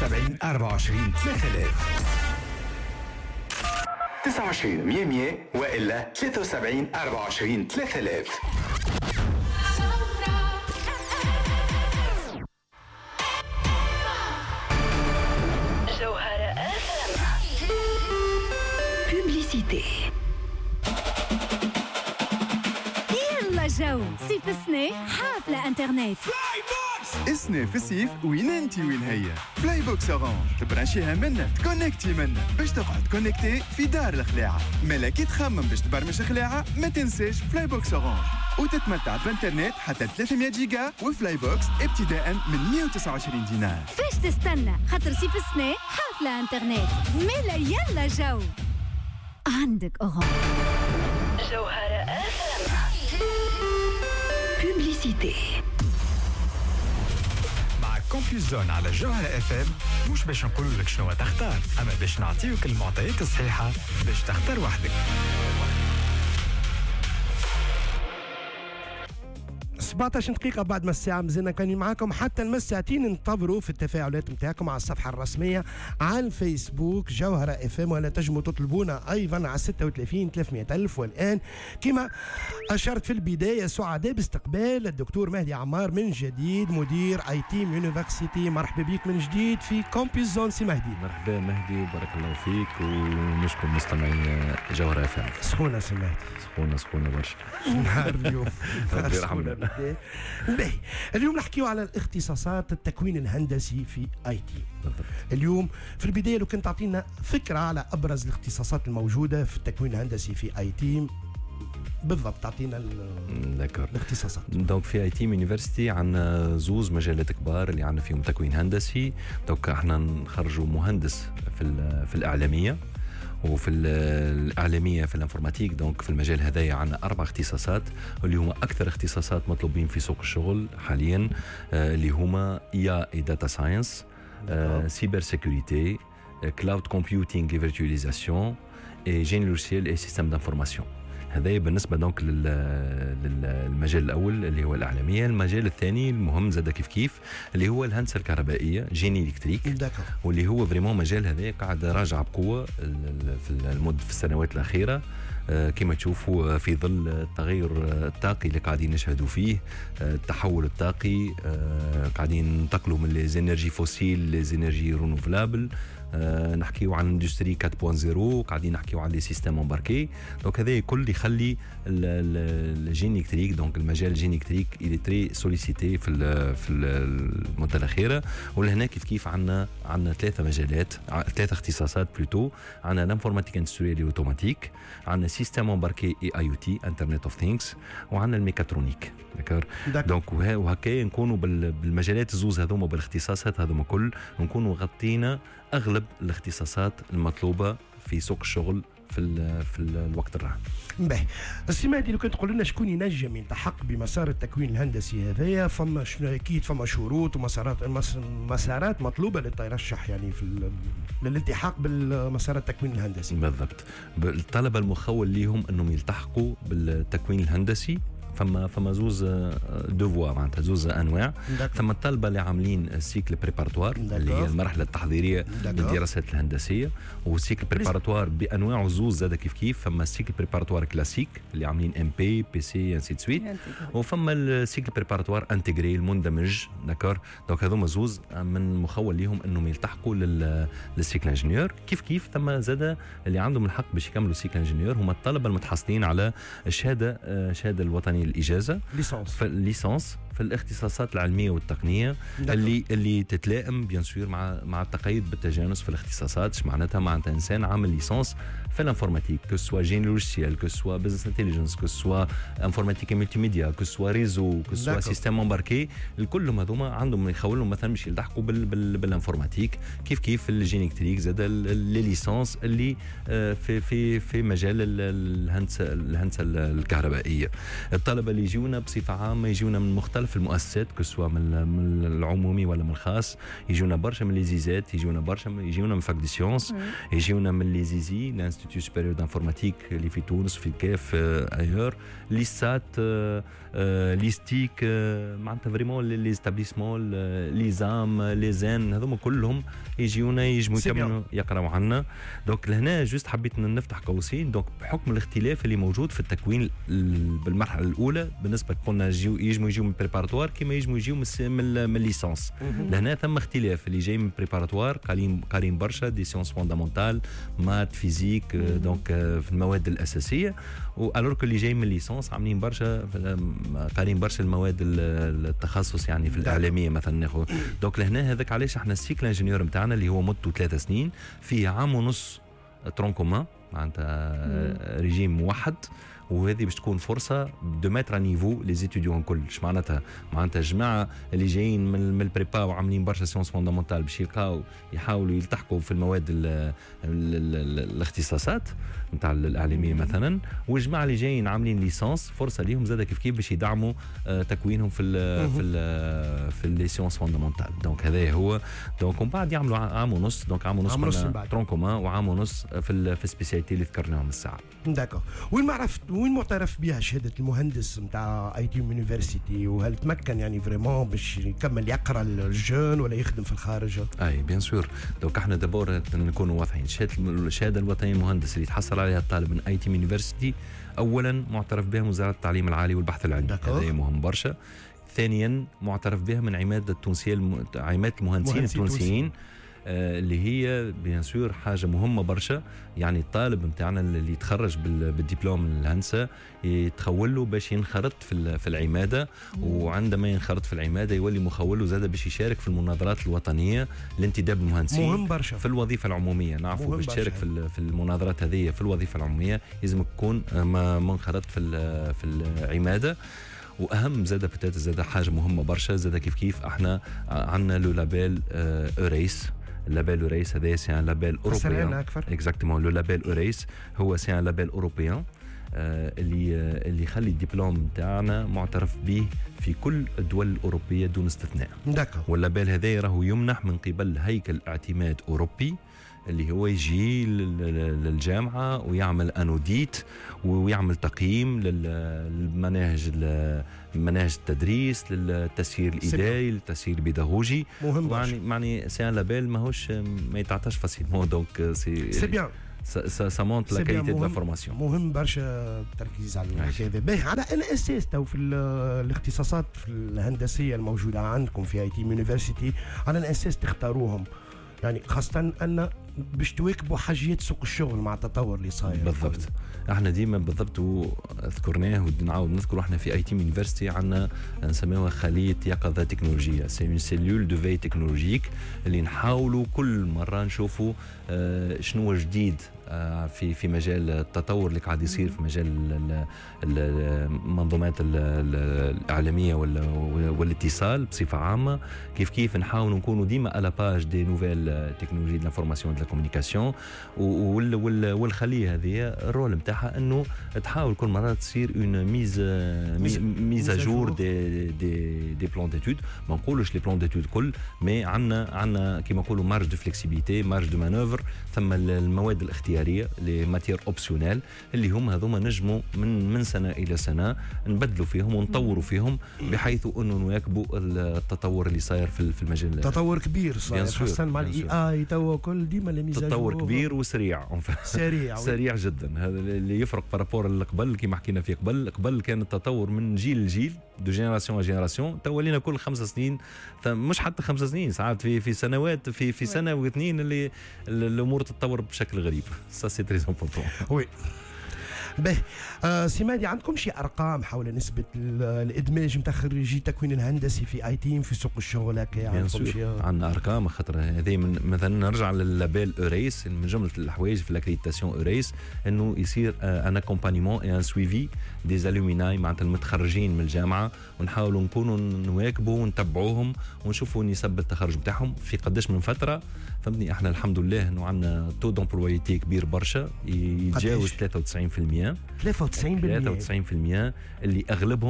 73 24 3000 29 100 وإلا 73 24 3000. جوهرة بوبليسيتي. يلا جو صيف السنة حافلة انترنت. اسنة في الصيف وين انتي وين هي؟ فلاي بوكس اورانج تبرانشيها منا تكونكتي منا باش تقعد كونكتي في دار الخلاعة. ملاكي تخمم باش تبرمج الخلاعة ما تنساش فلاي بوكس اورانج وتتمتع بانترنت حتى 300 جيجا وفلاي بوكس ابتداء من 129 دينار. فاش تستنى خاطر صيف السنة حافلة انترنت. ملا يلا جو عندك اورانج. جوهرة بوبليسيتي. كومبيوز زون على جوهرة اف ام مش باش نقول لك شنو تختار، اما باش نعطيوك المعطيات الصحيحه باش تختار وحدك. 17 دقيقة بعد ما الساعة مازلنا كانوا معاكم حتى المس ساعتين. انتظروا في التفاعلات نتاعكم على الصفحة الرسمية على الفيسبوك جوهرة اف ام، ولا تنجموا تطلبونا ايضا على 36 300 ألف. والان كما اشرت في البداية سعداء باستقبال الدكتور مهدي عمار من جديد مدير اي تيم يونيفرسيتي. مرحبا بك من جديد في كومبيوز زون سي مهدي. مرحبا مهدي وبارك الله فيك ونشكر مستمعي جوهرة اف ام. سخونة سي مهدي، سخونة برشا نهار اليوم. ربي يرحمنا. باهي اليوم نحكيو على الاختصاصات التكوين الهندسي في اي تي. اليوم في البدايه لو كنت تعطينا فكره على ابرز الاختصاصات الموجوده في التكوين الهندسي في اي تي بالضبط، تعطينا الاختصاصات. دونك في اي تي يونيفرسيتي عندنا زوز مجالات كبار اللي عندنا فيهم تكوين هندسي. دونك احنا نخرجوا مهندس في الاعلاميه، وفي الإعلامية في الانفورماتيك. دونك في المجال هذايا عندنا 4 اختصاصات اللي هما أكثر اختصاصات مطلوبين في سوق الشغل حاليا، اللي هما IA et Data Science, Cybersécurité, Cloud Computing et Virtualisation et Génie logiciel et Système d'information. هذا بالنسبة دونك للمجال الأول اللي هو الإعلامية. المجال الثاني المهم زاد كيف اللي هو الهندسة الكهربائية جيني إلكتريك، واللي هو فريمون مجال هذا قاعد راجع بقوة في السنوات الأخيرة. كما تشوفوا في ظل التغير الطاقي اللي قاعدين نشهدوا فيه، التحول الطاقي، قاعدين ننتقلوا من لي زينيرجي فوسيل لي زينيرجي رونوفلابل، نحكيو عن اندستري 4.0، قاعدين نحكيو عن لي سيستم امباركي. دونك هذا كل يخلي الجين الكتريك، دونك المجال الجين الكتريك اللي تري سوليسيتي في المده الاخيره. ولهنا كيف عندنا 3 مجالات، 3 اختصاصات بلوتو. عندنا الانفورماتيك اندستريال اوتوماتيك، عندنا سيستم امباركي اي اي او تي انترنت اوف ثينكس، وعندنا الميكاترونيك. دونك وهكا نكونوا بالمجالات الزوز هذوما بالاختصاصات هذوما كل نكونوا غطينا اغلب الاختصاصات المطلوبه في سوق الشغل في الوقت الراهن. باهي السي مهدي، لو كنت تقول لنا شكون ينجم يلتحق بمسار التكوين الهندسي هذايا؟ فما اكيد فما شروط ومسارات مطلوبه للترشح يعني في للالتحاق بالمسار التكوين الهندسي. بالضبط، الطلبه المخول ليهم انهم يلتحقوا بالتكوين الهندسي. فما زوز دوفوا معناتها زوز انواع. ثم الطلبه اللي عاملين السيكل بريباراتوار اللي هي المرحله التحضيريه للدراسات الهندسيه، والسيكل بريباراتوار بانواعه زوز زاد كيف. فما السيكل بريباراتوار كلاسيك اللي عاملين ام بي سي انسي سويت، وفما السيكل بريباراتوار انتجري المندمج. داكور، دونك هذوما زوز من مخول ليهم انهم يلتحقوا للسيكل انجينيور. كيف ثم زاد اللي عندهم الحق باش يكملوا السيكل انجينيور هما الطلبه المتحصلين على الشهاده الوطنيه الإجازة ليسانس في الاختصاصات العلمية والتقنية اللي تتلائم بيان سور مع التقيد بالتجانس في الاختصاصات. معناتها إنسان عامل ليسانس في الانفورماتيك، كو سوا جين لوجيسيال، كو سوا بزنس انتليجنس، كو سوا انفورماتيك ملتي ميديا، كو سوا ريزو، كو سوا سيستم امباركي. الكلهم هذوما عندهم يخولهم مثلا باش يلتحقوا بالانفورماتيك. كيف الجين الكتريك زاد لي ليسانس اللي في مجال الهندسة الكهربائية. الطلبة اللي يجونا بصفة عامة يجونا من مختلف مختلف المؤسسات كسوا من العمومي ولا من الخاص. يجونا برشا من لي زيزات، يجونا من فاك دي سيونس، يجونا من لي زيزي الانستيتيو سوبيريور دانفورماتيك اللي في تونس في الكاف ايور، لي سات لي ستيك معناتها فريمون لي ستابليسمون لي زام لي زين هذوما كلهم يجيونا يجموا يكملوا يقراوا عنا. دونك لهنا جوست حبيت نفتح قوسين. دونك بحكم الاختلاف اللي موجود في التكوين بالمرحله الاولى بالنسبه قلنا يجموا يجيو من بريباراتوار كما يجموا يجيو من الليسانس. لهنا ثم اختلاف اللي جاي من بريباراتوار قارين برشا دي سيونس فوندامونتال مات فيزيك دونك في المواد الاساسيه، والور اللي جاي من الليسانس عاملين برشا قارين برشا المواد التخصص يعني في الاعلاميه مثلا ناخذ. دونك لهنا هذاك علاش احنا السيكل انجينيور نتاعنا اللي هو مدته 3 سنين فيه عام ونص ترون كومان معناتها ريجيم موحد، وهذه باش تكون فرصه دو ماتر نيفو لي زيتيديون الكل. اش معناتها الجماعه اللي جايين من البريبا وعاملين برشا سيونس فوندامونتال باش يحاولوا يلتحقوا في المواد الاختصاصات نتاع الاعلاميه مثلا، والجماعه اللي جايين عاملين ليسانس فرصه ليهم زاد كيف باش يدعموا تكوينهم في لي سيونس فوندامونتال. دونك هذا هو. دونك ومن بعد يعملوا عام ونص. دونك عام ونص ترون كومان وعام ونص في السبيسياليتي اللي ذكرناهم الساعه. داكور. وين معترف بها شهاده المهندس نتاع اي تي يونيفرسيتي، وهل تمكن يعني فريمون باش يكمل يقرا الجون ولا يخدم في الخارج؟ اي بيان سور. دونك احنا دابور نكونوا واضحين. الشهاده الوطنيه المهندس اللي تحصل عليها الطالب من اي تي يونيفرسيتي اولا معترف بها وزاره التعليم العالي والبحث العلمي، هذا مهم برشا. ثانيا معترف بها من عماد التونسيه عماد المهندسين التونسيين اللي هي بيان سور حاجه مهمه برشا. يعني الطالب نتاعنا اللي يتخرج بالدبلوم من الهندسه يتخول له باش ينخرط في العماده، وعندما ينخرط في العماده يولي مخول له زاد باش يشارك في المناظرات الوطنيه لانتداب المهندسين مهم برشا في الوظيفه العموميه. نعرفوا باش تشارك في المناظرات هذه في الوظيفه العموميه لازم تكون منخرط في العماده. واهم زاد حاجه مهمه برشا زاد كيف احنا عندنا لو لابيل اوريس. اللابيل اوريس هذا سي ان لابيل اوروبيان اكزاكتومون. لو لابيل اوريس هو سي ان لابيل اوروبيان اللي يخلي الدبلوم نتاعنا معترف به في كل الدول الاوروبيه دون استثناء. واللابيل هذا راهو يمنح من قبل هيكل اعتماد اوروبي اللي هو يجي للجامعه ويعمل انوديت ويعمل تقييم للمناهج مناهج التدريس، للتسيير الاداري، للتسيير البيداغوجي. معني سي ان لابيل ماهوش ما يتعطاش فاسيلمون. دونك سي بيان ça montre la qualité de la formation. مهم برشا التركيز على هذا. باهي على الاساس تو في الاختصاصات في الهندسيه الموجوده عندكم في اي تي يونيفرسيتي، على الاساس تختاروهم يعني خاصه ان باش تواكبوا حاجيات سوق الشغل مع التطور اللي صاير. بالضبط. احنا ديما بالضبط وذكرناه ونعاود نذكر احنا في اي تي يونيفرسيتي عندنا نسميوها خليه يقظه تكنولوجيه، سي اون سيلول دو في تكنولوجيك اللي نحاولوا كل مره نشوفوا شنو جديد في مجال التطور اللي قاعد يصير في مجال المنظومات الاعلاميه والاتصال بصفه عامه. كيف نحاولوا نكونوا ديما على باج دي نوفيل تكنولوجي دو لافورماسيون دو لا كومونيكاسيون. والخليه هذه الرول نتاعها انه تحاول كل مره تصير اون ميز اجور دي بلان ديتود. ما نقولوش لي بلان ديتود كل، مي عندنا كيما نقولوا مارج دو فليكسيبيتي، مارج دو مانوفر. ثم المواد الاختياريه لي ماتير اوبسيونيل اللي هم هذوما نجموا من سنه الى سنه نبدلوا فيهم ونطوروا فيهم بحيث انه نواكبوا التطور اللي صاير في المجال. تطور كبير صاير خاصه مع الاي اي تو كل ديما لي ميزاج. تطور كبير وسريع سريع جدا. هذا اللي يفرق بارابور اللي قبل كيما حكينا فيه قبل كان التطور من جيل لجيل دو جينيراسيون ا جينيراسيون. تو ولينا كل 5 سنين مش حتى 5 سنين ساعات في سنوات في سنه واثنين اللي الامور تتطور بشكل غريب. سا سي تري امبورطون. وي به سيمادي عندكم شي ارقام حول نسبه الادماج نتاع خريجي التكوين الهندسي في اي تي في سوق الشغل؟ هكا عندكم شي؟ عندنا ارقام خاطر هذه مثلا نرجع لللابيل اوريس من جمله الحوايج في لاكريديتاسيون اوريس انه يصير ان اكومبانيمون اي ان سويفي دي زالوميناي معناتها المتخرجين من الجامعه، ونحاولوا نكونوا نواكبوا ونتبعوهم ونشوفوا نسب التخرج بتاعهم في قداش من فتره. فهمتني احنا الحمد لله انه عندنا تو دومبلويتي كبير برشا يتجاوز 93%. 93% اللي اغلبهم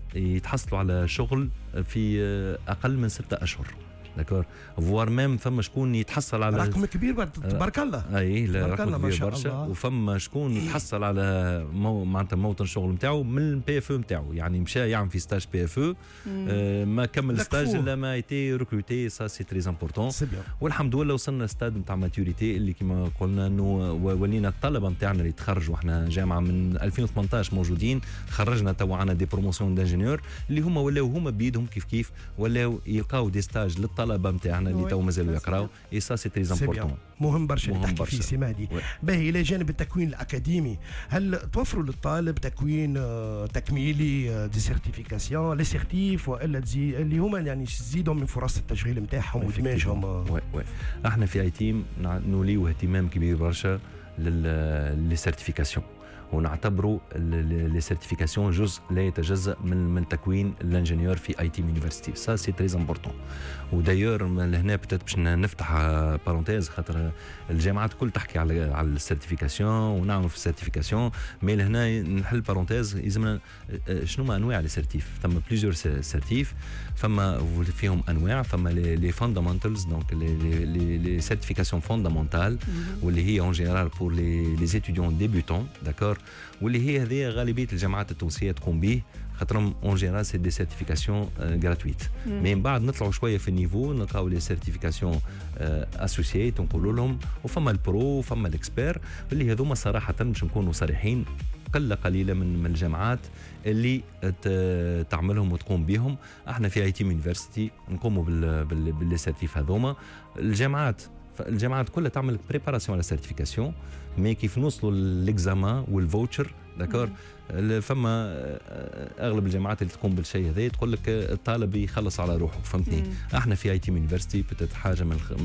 يتحصلوا على شغل في اقل من 6 اشهر. داكور فوار ميم فما شكون يتحصل على رقم كبير تبارك الله. اي لا تبارك الله رقم ما كبير شاء برشا. الله. وفما شكون يتحصل على معناتها موطن الشغل نتاعو من البي اف او نتاعو، يعني مشى يعمل في ستاج بي اف او ما كمل ستاج الا ما ايتي ريكروتي. سا سي تري امبورطون. والحمد لله وصلنا ستاد نتاع ماتوريتي اللي كما قلنا انه ولينا الطلبه نتاعنا اللي تخرجوا. احنا جامعه من 2018 موجودين، خرجنا تو عندنا دي بروموسيون دانجينيور اللي هما ولاو هما بيدهم كيف ولاو يلقاو دي ستاج للطلبه نتاعنا اللي تو مازالوا يقراو. اي سا سي تري امبورطون. مهم برشا اللي تحكي فيه سمادي. باهي الى جانب التكوين الاكاديمي، هل توفروا للطالب تكوين تكميلي دي سيرتيفيكاسيون لي سيرتيف والا اللي هما يعني تزيدهم من فرص التشغيل نتاعهم ودماجهم؟ احنا في اي تيم نوليو اهتمام كبير برشا للي سيرتيفيكاسيون، ونعتبروا لي سيرتيفيكاسيون جزء لا يتجزأ من تكوين الانجينيور في اي تي يونيفرسيتي. سا سي تري امبورطون. ودايور لهنا بتات باش نفتح بارونتيز، خاطر الجامعات الكل تحكي على السيرتيفيكاسيون ونعملوا في السيرتيفيكاسيون، مي لهنا نحل بارونتيز يلزمنا شنو ما انواع لي سيرتيف. ثم بليزيور سيرتيف، فما فيهم انواع. فما لي فاندامنتالز دونك لي سيرتيفيكاسيون فوندامونتال واللي هي اون جينيرال بور لي ستوديون ديبيوتون. داكور واللي هي هذه غالبيه الجامعات التونسيه تقوم به، خاطرهم اون جينيرال سي دي سيرتيفيكاسيون غراتويت. مي من بعد نطلعوا شويه في النيفو نلقاو لي سيرتيفيكاسيون اسوسييت نقولوا لهم، وفما البرو وفما الاكسبير اللي هذوما صراحه باش نكونوا صريحين قله قليله من الجامعات اللي تعملهم وتقوم بهم. احنا في اي تي يونيفرسيتي نقوموا باللي سيرتيف هذوما. الجامعات كلها تعمل بريباراسيون على سيرتيفيكاسيون، مي كيف نوصلوا للاكزامان والفوتشر داكور فما اغلب الجامعات اللي تقوم بالشيء هذا تقول لك الطالب يخلص على روحه. فهمتني؟ احنا في اي تي يونيفرسيتي بتت حاجه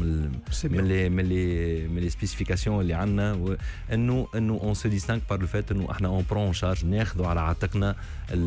من لي سبيسيفيكاسيون اللي عندنا، انه اون سو ديستانك بار لو فات انه احنا اون برون شارج ناخذوا على عاتقنا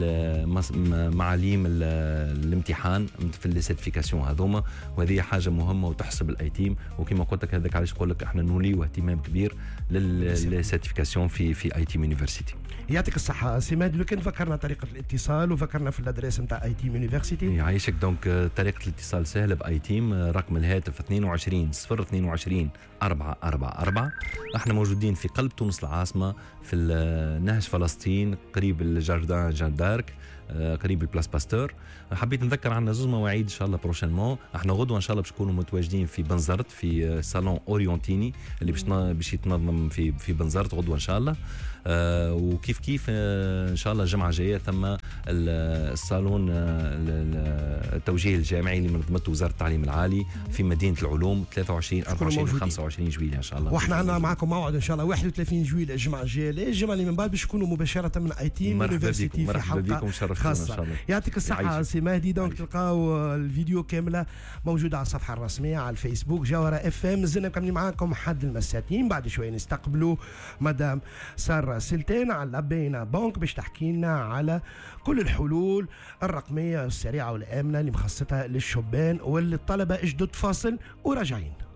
معاليم الامتحان في لي سيرتيفيكاسيون هذوما، وهذه حاجه مهمه وتحسب الاي تيم. وكما قلت لك هذاك علاش نقول لك احنا نوليو اهتمام كبير للسيرتيفيكاسيون في اي تي يونيفرسيتي. يعطيك الصحة سماد. لو كان فكرنا طريقة الاتصال وفكرنا في الادريس نتاع اي تيم يونيفرسيتي. يعيشك. دونك طريقة الاتصال سهلة باي تيم، رقم الهاتف 22 022 444. احنا موجودين في قلب تونس العاصمة في نهج فلسطين قريب الجاردان جان دارك، قريب البلاس باستور. حبيت نذكر عنا زوز مواعيد ان شاء الله بروشينمون. احنا غدوه ان شاء الله باش نكونوا متواجدين في بنزرت في صالون اورينتيني اللي باش يتنظم في بنزرت غدوه ان شاء الله. وكيف ان شاء الله الجمعه الجايه ثم الصالون التوجيه الجامعي اللي منظمته وزاره التعليم العالي في مدينه العلوم 23 24 25 جويلية ان شاء الله. واحنا عندنا معكم موعد ان شاء الله 31 جويلية الجمعه الجايه. الجمعه اللي من بعد باش تكونوا مباشره من اي تي يونيفرسيتي في حلقه خاصه. يعطيك الصحه سي مهدي. دونك تلقاو الفيديو كامله موجوده على الصفحه الرسميه على الفيسبوك جوهرة اف ام. مازلنا مكملين معاكم حد المساتين. بعد شويه نستقبلوا مدام سارة سلطان على بينا بنك باش تحكي لنا على كل الحلول الرقميه السريعه والامنه اللي مخصصتها للشبان والطلبه. اجدد فاصل وراجعين.